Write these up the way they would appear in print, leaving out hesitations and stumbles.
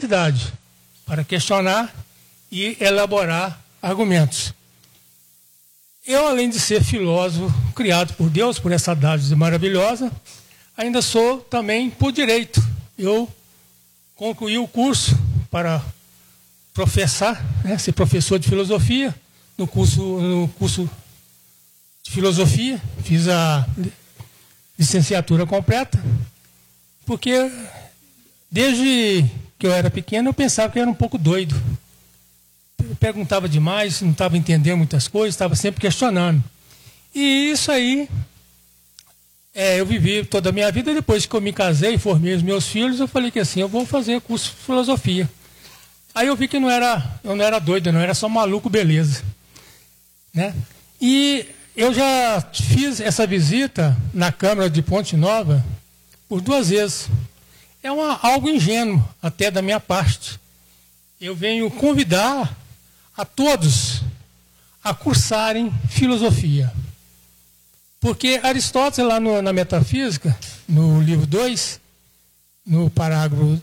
capacidade para questionar e elaborar argumentos. Eu, além de ser filósofo criado por Deus, por essa dádiva maravilhosa, ainda sou também por direito. Eu concluí o curso para professar, ser professor de filosofia, no curso de filosofia, fiz a licenciatura completa, porque desde que eu era pequeno eu pensava que eu era um pouco doido. Eu perguntava demais, não estava entendendo muitas coisas, estava sempre questionando. E isso aí, eu vivi toda a minha vida. Depois que eu me casei e formei os meus filhos, eu falei que assim, eu vou fazer curso de filosofia. Aí eu vi que eu não era doido, não era só maluco, beleza. Né? E eu já fiz essa visita na Câmara de Ponte Nova por 2 vezes. É algo ingênuo, até da minha parte. Eu venho convidar a todos a cursarem filosofia. Porque Aristóteles, lá na Metafísica, no livro 2, no parágrafo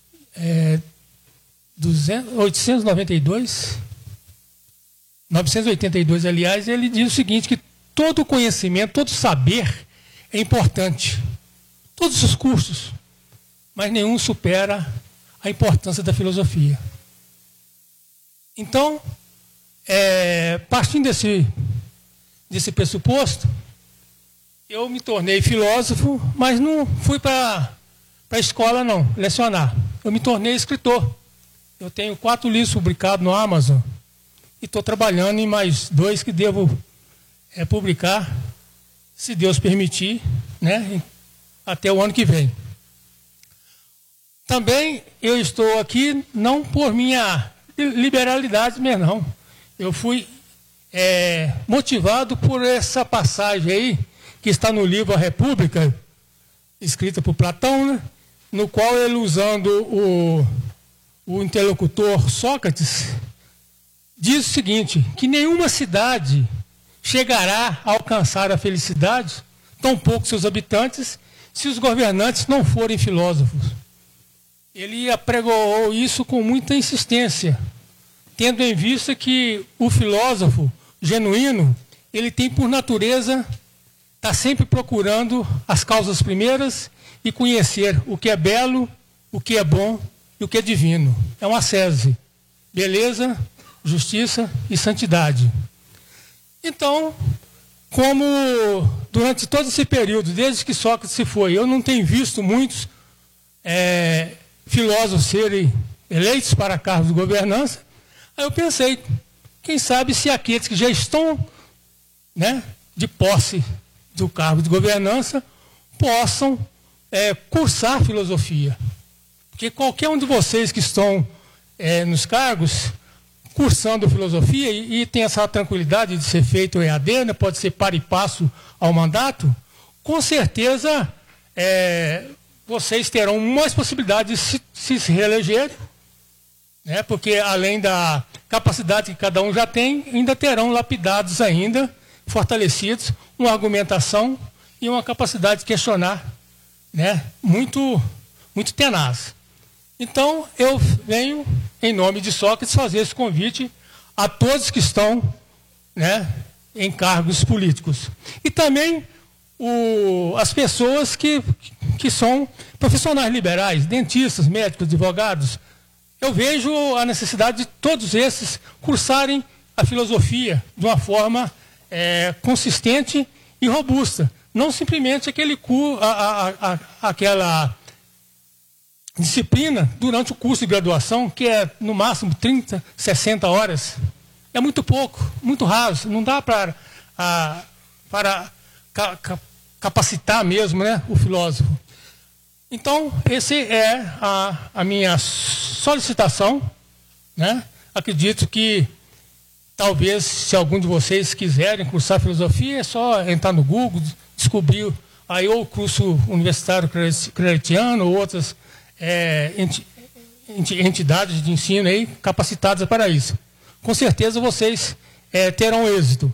982, aliás, ele diz o seguinte, que todo conhecimento, todo saber é importante. Todos os cursos, mas nenhum supera a importância da filosofia. Então, partindo desse pressuposto, eu me tornei filósofo, mas não fui para a escola, não, lecionar. Eu me tornei escritor. Eu tenho 4 livros publicados no Amazon e estou trabalhando em mais 2 que devo publicar, se Deus permitir, né, até o ano que vem. Também eu estou aqui não por minha liberalidade mesmo, não. Eu fui motivado por essa passagem aí, que está no livro A República, escrita por Platão, né, no qual ele, usando o interlocutor Sócrates, diz o seguinte, que nenhuma cidade chegará a alcançar a felicidade, tampouco seus habitantes, se os governantes não forem filósofos. Ele apregoou isso com muita insistência, tendo em vista que o filósofo genuíno, ele tem por natureza estar sempre procurando as causas primeiras e conhecer o que é belo, o que é bom e o que é divino. É uma ascese. Beleza, justiça e santidade. Então, como durante todo esse período, desde que Sócrates se foi, eu não tenho visto muitos filósofos serem eleitos para cargos de governança, aí eu pensei, quem sabe se aqueles que já estão, né, de posse do cargo de governança possam cursar filosofia. Porque qualquer um de vocês que estão nos cargos, cursando filosofia, e tem essa tranquilidade de ser feito EAD, né, pode ser par e passo ao mandato, com certeza vocês terão mais possibilidade de se reeleger, né, porque além da capacidade que cada um já tem, ainda terão lapidados ainda, fortalecidos, uma argumentação e uma capacidade de questionar, né, muito, muito tenaz. Então, eu venho, em nome de Sócrates, fazer esse convite a todos que estão, né, em cargos políticos. E também as pessoas que são profissionais liberais, dentistas, médicos, advogados. Eu vejo a necessidade de todos esses cursarem a filosofia de uma forma consistente e robusta. Não simplesmente aquela disciplina durante o curso de graduação, que é no máximo 30, 60 horas. É muito pouco, muito raso. Não dá para capacitar mesmo, né, o filósofo. Então, essa é a minha solicitação, né? Acredito que talvez, se algum de vocês quiserem cursar filosofia, é só entrar no Google, descobrir aí ou o curso universitário claretiano ou outras entidades de ensino aí capacitadas para isso. Com certeza vocês terão êxito.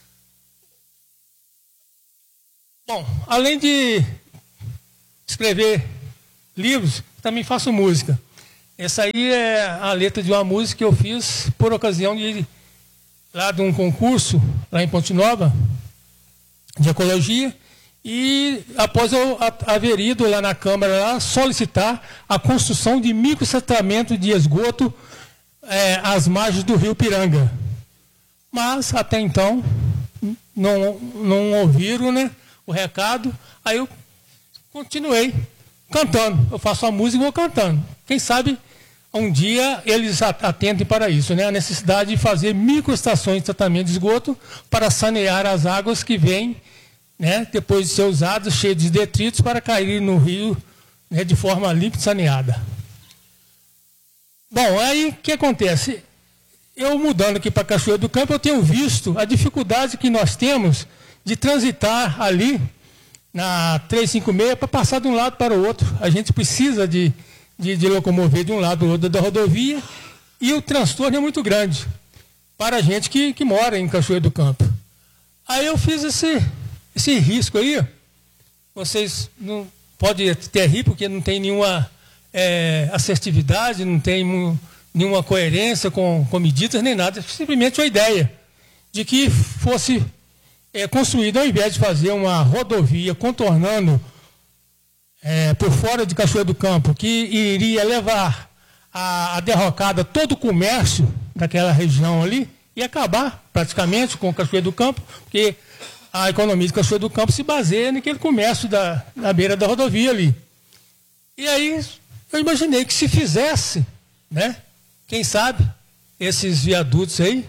Bom, além de escrever livros, também faço música. Essa aí é a letra de uma música que eu fiz por ocasião lá de um concurso, lá em Ponte Nova, de ecologia, e após eu haver ido lá na Câmara lá, solicitar a construção de microtratamento de esgoto às margens do rio Piranga. Mas, até então, não ouviram, né, o recado, aí eu continuei cantando. Eu faço a música e vou cantando. Quem sabe um dia eles atentem para isso, né? A necessidade de fazer microestações de tratamento de esgoto para sanear as águas que vêm, né, depois de ser usadas, cheias de detritos, para cair no rio, né, de forma limpa e saneada. Bom, aí o que acontece? Eu mudando aqui para Cachoeira do Campo, eu tenho visto a dificuldade que nós temos de transitar ali na 356 para passar de um lado para o outro. A gente precisa de locomover de um lado para o outro da rodovia e o transtorno é muito grande para a gente que mora em Cachoeira do Campo. Aí eu fiz esse risco aí. Vocês não podem ter rir porque não tem nenhuma assertividade, não tem nenhuma coerência com medidas nem nada. É simplesmente uma ideia de que fosse construído, ao invés de fazer uma rodovia contornando por fora de Cachoeira do Campo, que iria levar a derrocada todo o comércio daquela região ali e acabar praticamente com Cachoeira do Campo, porque a economia de Cachoeira do Campo se baseia naquele comércio na beira da rodovia ali. E aí eu imaginei que se fizesse, né, quem sabe, esses viadutos aí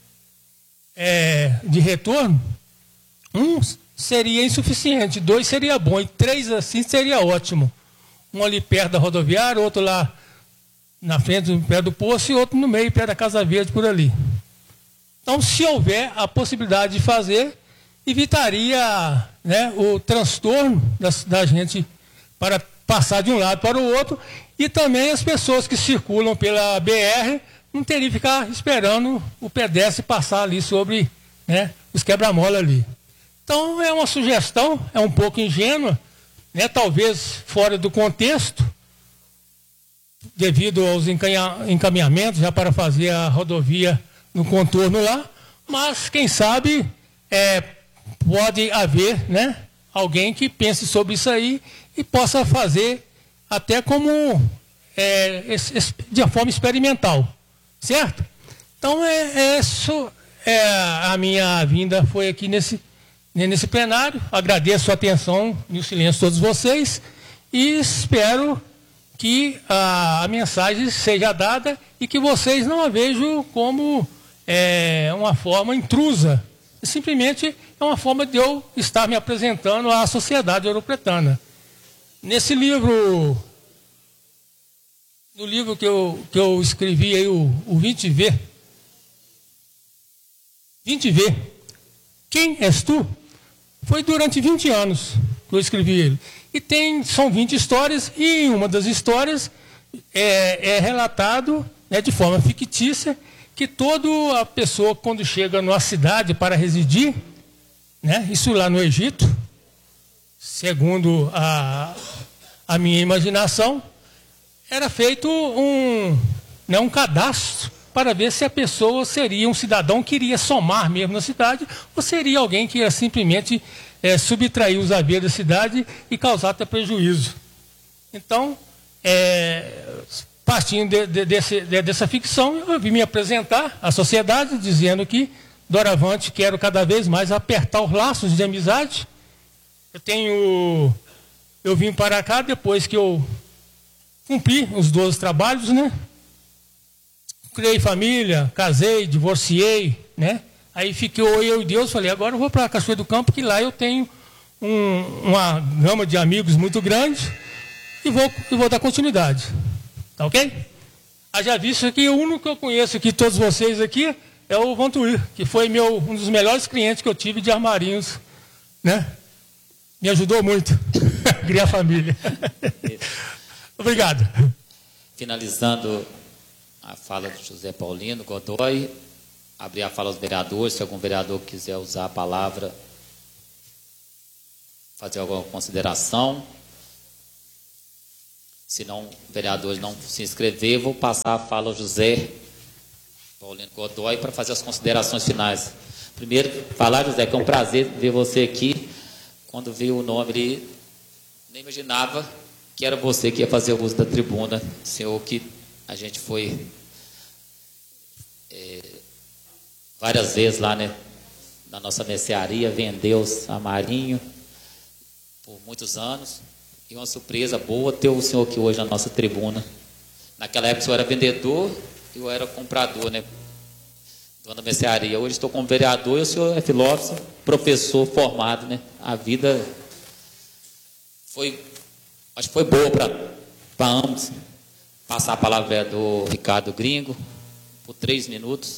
de retorno, um seria insuficiente, 2 seria bom, e 3 assim seria ótimo. Um ali perto da rodoviária, outro lá na frente, perto do poço, e outro no meio, perto da Casa Verde, por ali. Então, se houver a possibilidade de fazer, evitaria, né, o transtorno da gente para passar de um lado para o outro, e também as pessoas que circulam pela BR não teriam que ficar esperando o pedestre passar ali sobre, né, os quebra-mola ali. Então, é uma sugestão, é um pouco ingênua, né, talvez fora do contexto, devido aos encaminhamentos já para fazer a rodovia no contorno lá, mas quem sabe pode haver, né, alguém que pense sobre isso aí e possa fazer até como de forma experimental, certo? Então, a minha vinda foi aqui nesse plenário. Agradeço a atenção e o silêncio de todos vocês e espero que a mensagem seja dada e que vocês não a vejam como uma forma intrusa. Simplesmente é uma forma de eu estar me apresentando à sociedade ouropretana. Nesse livro, no livro que eu escrevi aí, o 20V, Quem és tu? Foi durante 20 anos que eu escrevi ele. E são 20 histórias, e em uma das histórias é relatado, né, de forma fictícia, que toda a pessoa, quando chega numa cidade para residir, né, isso lá no Egito, segundo a minha imaginação, era feito um cadastro para ver se a pessoa seria um cidadão que iria somar mesmo na cidade, ou seria alguém que ia simplesmente subtrair os haveres da cidade e causar até prejuízo. Então, partindo dessa ficção, eu vim me apresentar à sociedade, dizendo que, doravante, quero cada vez mais apertar os laços de amizade. Eu vim para cá depois que eu cumpri os 12 trabalhos, né? Criei família, casei, divorciei, né? Aí ficou eu e Deus, falei, agora eu vou para Cachoeira do Campo, que lá eu tenho uma gama de amigos muito grande e vou dar continuidade. Tá ok? Haja visto que o único que eu conheço aqui, todos vocês aqui, é o Vantuir, que foi um dos melhores clientes que eu tive de armarinhos, né? Me ajudou muito a criar família. Obrigado. Finalizando a fala do José Paulino Godoy, abrir a fala aos vereadores, se algum vereador quiser usar a palavra, fazer alguma consideração. Se não, vereadores não se inscrever, vou passar a fala ao José Paulino Godoy para fazer as considerações finais. Primeiro, falar, José, que é um prazer ver você aqui. Quando vi o nome ali, nem imaginava que era você que ia fazer o uso da tribuna. Senhor, que a gente foi várias vezes lá, né, na nossa mercearia, vendeu a Marinho por muitos anos. E uma surpresa boa ter o senhor aqui hoje na nossa tribuna. Naquela época o senhor era vendedor e eu era comprador, né? Dona mercearia. Hoje estou como vereador e o senhor é filósofo, professor formado, né? A vida acho que foi boa para ambos. Passar a palavra do Ricardo Gringo por 3 minutos.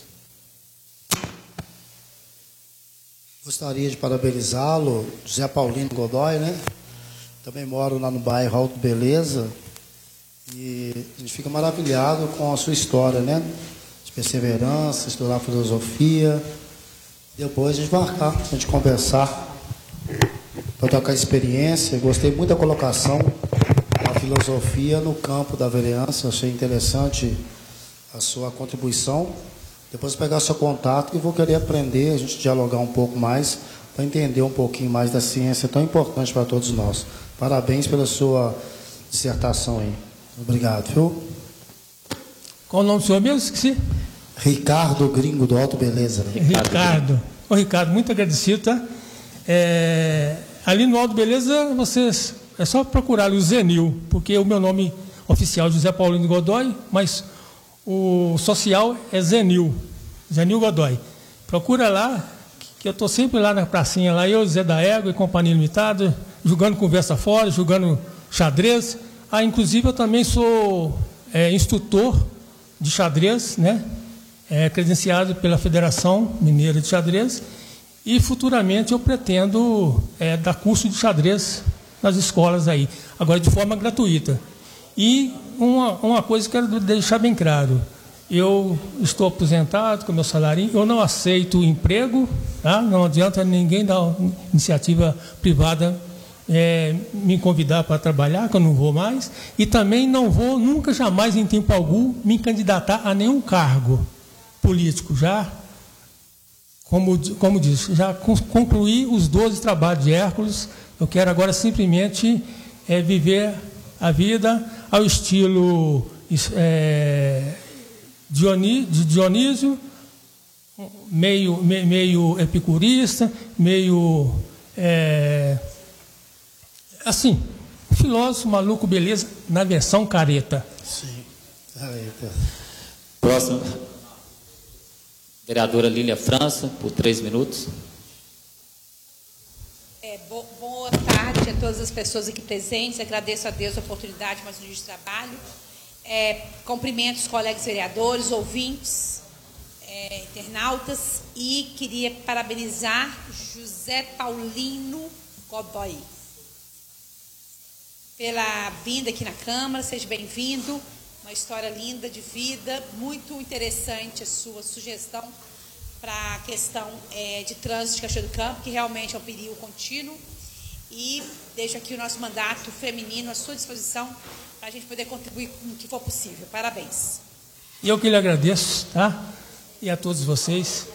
Gostaria de parabenizá-lo, José Paulino Godoy, né? Também moro lá no bairro Alto Beleza e a gente fica maravilhado com a sua história, né? De perseverança, estudar filosofia. Depois a gente marcar, a gente conversar, para trocar experiência. Gostei muito da colocação da filosofia no campo da vereança. Achei interessante a sua contribuição. Depois pegar seu contato e vou querer aprender, a gente dialogar um pouco mais, para entender um pouquinho mais da ciência tão importante para todos nós. Parabéns pela sua dissertação aí. Obrigado, viu? Qual o nome do senhor mesmo? Esqueci. Ricardo Gringo, do Alto Beleza. Né? Ricardo. Ô, Ricardo, muito agradecido, tá? Ali no Alto Beleza, vocês... É só procurar o Zenil, porque o meu nome oficial é José Paulino Godoy, mas o social é Zenil Godoy. Procura lá, que eu estou sempre lá na pracinha, lá eu, Zé da Égua e Companhia Limitada, jogando conversa fora, jogando xadrez. Inclusive eu também sou instrutor de xadrez, né? Credenciado pela Federação Mineira de Xadrez, e futuramente eu pretendo dar curso de xadrez nas escolas aí, agora de forma gratuita. E uma coisa que eu quero deixar bem claro: eu estou aposentado com meu salário, eu não aceito emprego, tá? Não adianta ninguém da iniciativa privada me convidar para trabalhar, que eu não vou mais, e também não vou nunca, jamais, em tempo algum, me candidatar a nenhum cargo político. Já, como diz, já concluí os 12 trabalhos de Hércules. Eu quero agora simplesmente viver a vida ao estilo Dionísio, meio epicurista, meio assim, filósofo, maluco, beleza, na versão careta. Sim, careta. Próximo, vereadora Lília França, por 3 minutos. Boa tarde a todas as pessoas aqui presentes. Agradeço a Deus a oportunidade de mais um dia de trabalho. Cumprimento os colegas vereadores, ouvintes, internautas, e queria parabenizar José Paulino Godoy pela vinda aqui na Câmara. Seja bem-vindo. Uma história linda de vida, muito interessante a sua sugestão para a questão de trânsito de Cachoeiro do Campo, que realmente é um perigo contínuo, e deixo aqui o nosso mandato feminino à sua disposição para a gente poder contribuir com o que for possível. Parabéns. E eu que lhe agradeço, tá? E a todos vocês.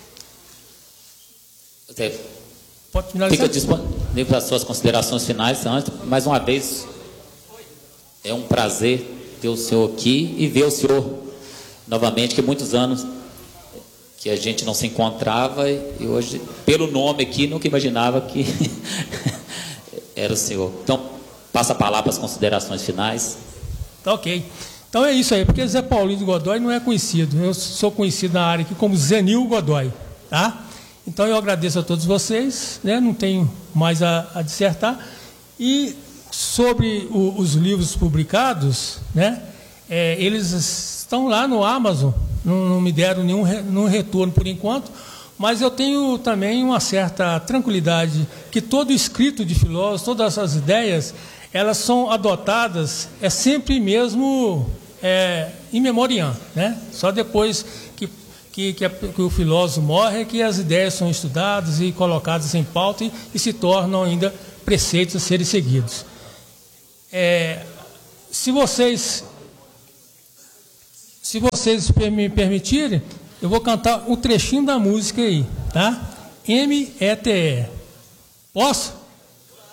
Pode finalizar? Fica disponível para as suas considerações finais. Antes, mais uma vez, é um prazer ter o senhor aqui e ver o senhor novamente, que muitos anos que a gente não se encontrava, e hoje, pelo nome aqui, nunca imaginava que era o senhor. Então, passa a palavra para as considerações finais. Tá ok. Então é isso aí, porque Zé Paulino Godoy não é conhecido. Eu sou conhecido na área aqui como Zenil Godoy, tá? Então eu agradeço a todos vocês, né? Não tenho mais a dissertar. E sobre os livros publicados, né? Eles estão lá no Amazon, não me deram nenhum retorno por enquanto, mas eu tenho também uma certa tranquilidade que todo escrito de filósofo, todas essas ideias, elas são adotadas sempre mesmo in memoriam, né? Só depois que o filósofo morre que as ideias são estudadas e colocadas em pauta e se tornam ainda preceitos a serem seguidos. se vocês me permitirem, eu vou cantar um trechinho da música aí, tá? M-E-T-E. Posso?